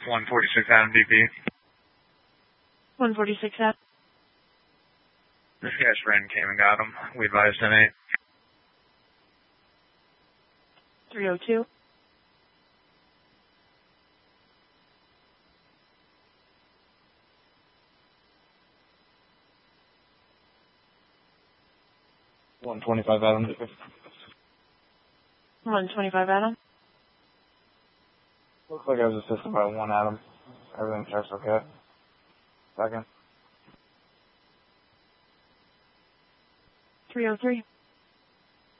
146 Adam DP. 146 Adam. This guy's friend came and got him. We advised him 8. 302. $125 Adam DP. 125 Adam. Looks like I was assisted by 1 Adam. Everything checks okay. Second. 303.